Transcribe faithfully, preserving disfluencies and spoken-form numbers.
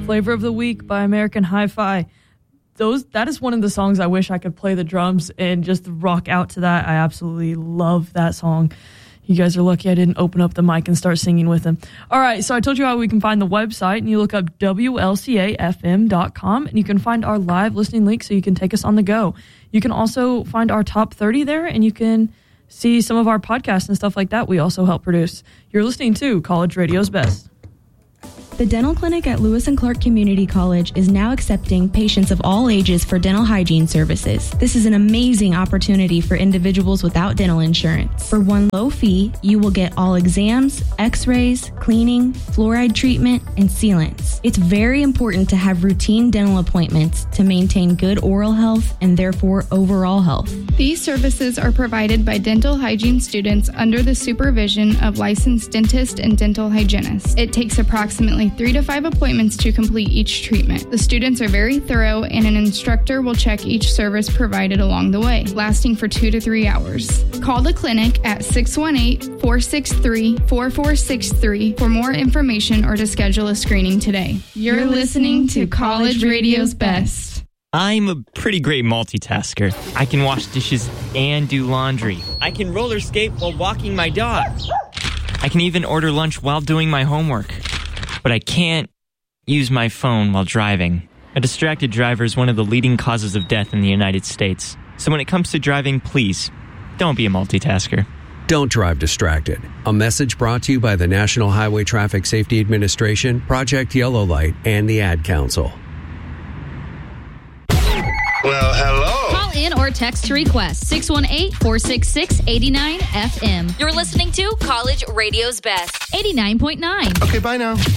Flavor of the Week by American Hi-Fi. Those that is one of the songs I wish I could play the drums and just rock out to that. I absolutely love that song. You guys are lucky I didn't open up the mic and start singing with them. All right, so I told you how we can find the website, and you look up W L C A F M dot com, and you can find our live listening link so you can take us on the go. You can also find our top thirty there, and you can see some of our podcasts and stuff like that we also help produce. You're listening to College Radio's Best. The dental clinic at Lewis and Clark Community College is now accepting patients of all ages for dental hygiene services. This is an amazing opportunity for individuals without dental insurance. For one low fee, you will get all exams, x-rays, cleaning, fluoride treatment, and sealants. It's very important to have routine dental appointments to maintain good oral health and therefore overall health. These services are provided by dental hygiene students under the supervision of licensed dentists and dental hygienists. It takes approximately three to five appointments to complete each treatment. The students are very thorough, and an instructor will check each service provided along the way, lasting for two to three hours. Call the clinic at six one eight, four six three, four four six three for more information or to schedule a screening today. You're, You're listening to College Radio's Best. I'm a pretty great multitasker. I can wash dishes and do laundry. I can roller skate while walking my dog. I can even order lunch while doing my homework. But I can't use my phone while driving. A distracted driver is one of the leading causes of death in the United States. So when it comes to driving, please, don't be a multitasker. Don't drive distracted. A message brought to you by the National Highway Traffic Safety Administration, Project Yellow Light, and the Ad Council. Well, hello. Call in or text to request six one eight, four six six, eight nine F M. You're listening to College Radio's Best, eighty-nine point nine. Okay, bye now.